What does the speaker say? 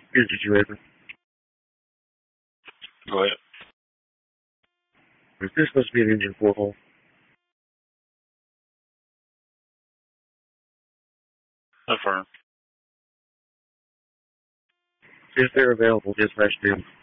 Here, did you ever? Go ahead. Is this supposed to be an engine 4-hole? Affirm. If they're available, dispatch them.